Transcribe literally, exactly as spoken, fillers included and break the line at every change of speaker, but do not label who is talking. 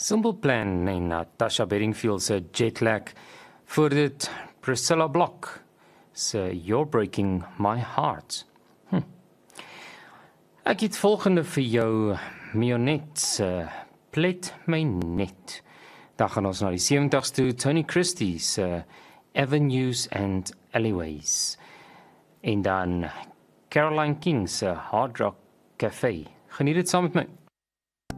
Simple Plan en Natasha Bedingfield se Jetlag. Voor dit Priscilla Block se You're Breaking My Heart. Hm. Ek het volgende vir jou, Mionet se Plet My Net. Dan gaan ons na die sewentig's toe, Tony Christie se Avenues and Alleyways. En dan Caroline King se Hard Rock Cafe. Geniet dit saam met my.